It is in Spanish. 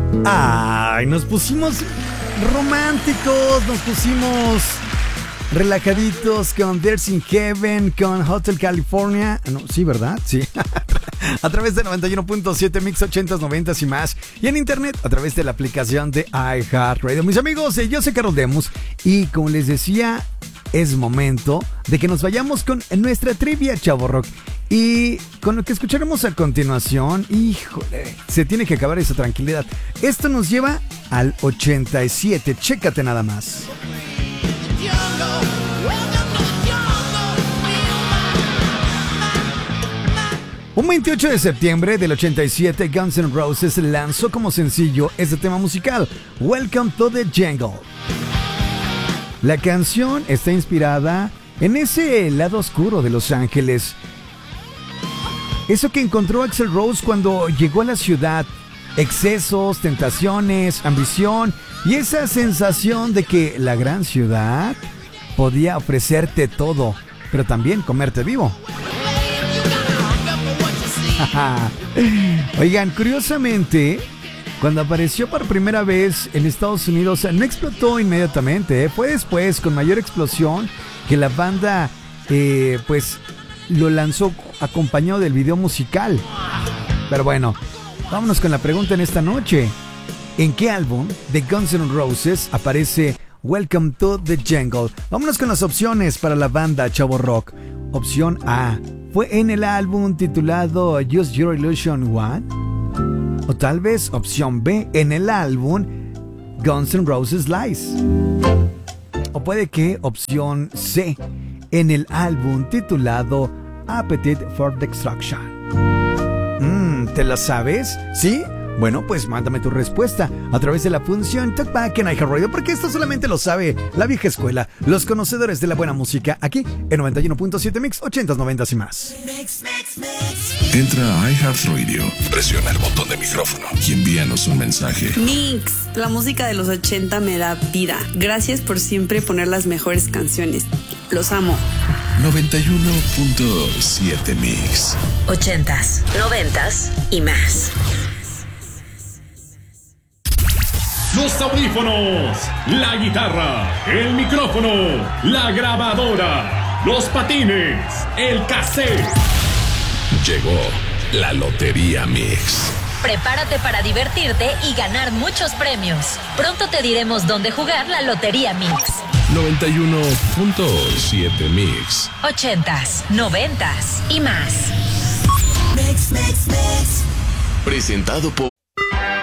Ay, nos pusimos románticos, nos pusimos relajaditos con There's in Heaven, con Hotel California. No, sí, ¿verdad? Sí. A través de 91.7 Mix 80s, 90s y más. Y en internet a través de la aplicación de iHeartRadio. Mis amigos, yo soy Carlos Lemus y como les decía, es momento de que nos vayamos con nuestra trivia Chavo Rock. Y con lo que escucharemos a continuación, híjole, se tiene que acabar esa tranquilidad. Esto nos lleva al 87, chécate nada más. Un 28 de septiembre del 87, Guns N' Roses lanzó como sencillo este tema musical, Welcome to the Jungle. La canción está inspirada en ese lado oscuro de Los Ángeles. Eso que encontró Axl Rose cuando llegó a la ciudad. Excesos, tentaciones, ambición y esa sensación de que la gran ciudad podía ofrecerte todo, pero también comerte vivo. Oigan, curiosamente, cuando apareció por primera vez en Estados Unidos, no explotó inmediatamente, fue después, con mayor explosión, que la banda, pues, lo lanzó acompañado del video musical. Pero bueno, vámonos con la pregunta en esta noche. ¿En qué álbum de Guns N' Roses aparece Welcome to the Jungle? Vámonos con las opciones para la banda Chavo Rock. Opción A, ¿fue en el álbum titulado Use Your Illusion 1? O tal vez opción B, en el álbum Guns N' Roses Lies. O puede que opción C, en el álbum titulado Appetite for Destruction. ¿Te la sabes? ¿Sí? Bueno, pues mándame tu respuesta a través de la función Talkback en iHeartRadio, porque esto solamente lo sabe la vieja escuela, los conocedores de la buena música, aquí en 91.7 Mix 80s, 90s y más. Entra a iHeartRadio, presiona el botón de micrófono y envíanos un mensaje. Mix, la música de los 80 me da vida. Gracias por siempre poner las mejores canciones. Los amo. 91.7 Mix 80s, 90s y más. Los audífonos, la guitarra, el micrófono, la grabadora, los patines, el cassette. Llegó la Lotería Mix. Prepárate para divertirte y ganar muchos premios. Pronto te diremos dónde jugar la Lotería Mix. 91.7 Mix 80s, 90s y más. Presentado por